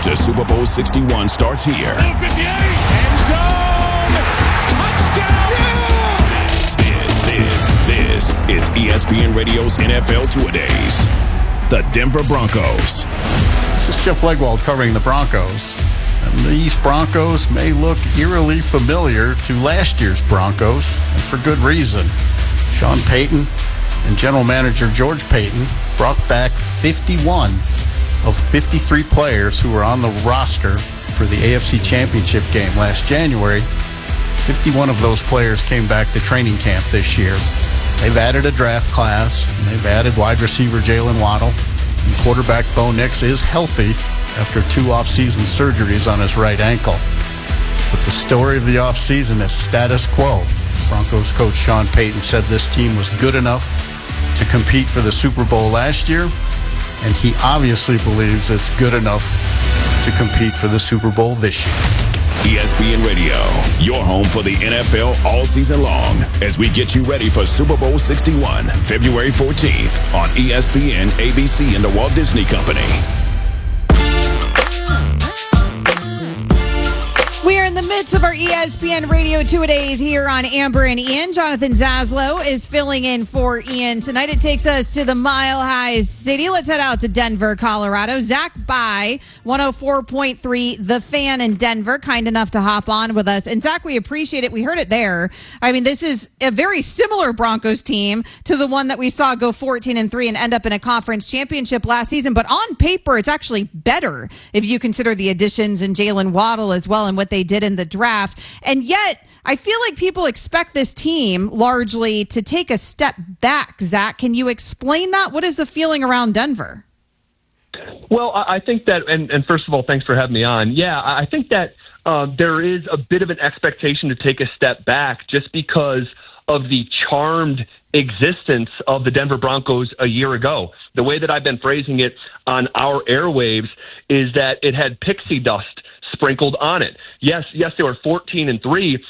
to Super Bowl 61 starts here. End zone! Touchdown! This is ESPN Radio's NFL Two-A-Days. The Denver Broncos. This is Jeff Legwold covering the Broncos. And these Broncos may look eerily familiar to last year's Broncos, and for good reason. Sean Payton and general manager George Payton brought back 51 of 53 players who were on the roster for the AFC Championship game last January. 51 of those players came back to training camp this year. They've added a draft class, and they've added wide receiver Jalen Waddle. And quarterback Bo Nix is healthy after 2 off-season surgeries on his right ankle. But the story of the offseason is status quo. Broncos coach Sean Payton said this team was good enough to compete for the Super Bowl last year, and he obviously believes it's good enough to compete for the Super Bowl this year. ESPN Radio, your home for the NFL all season long as we get you ready for Super Bowl 61, February 14th on ESPN, ABC, and the Walt Disney Company. We are in the midst of our ESPN Radio Two-A-Days here on Amber and Ian. Jonathan Zaslow is filling in for Ian tonight. It takes us to the Mile High City. Let's head out to Denver, Colorado. Zach By, 104.3, The Fan in Denver, kind enough to hop on with us. And Zach, we appreciate it. We heard it there. I mean, this is a very similar Broncos team to the one that we saw go 14-3 and end up in a conference championship last season. But on paper, it's actually better if you consider the additions and Jalen Waddle as well and what they did in the draft. And yet, I feel like people expect this team largely to take a step back. Zach, can you explain that? What is the feeling around Denver? Well, I think that, and first of all, thanks for having me on. Yeah, I think that there is a bit of an expectation to take a step back just because of the charmed existence of the Denver Broncos a year ago. The way that I've been phrasing it on our airwaves is that it had pixie dust sprinkled on it. Yes, they were 14-3,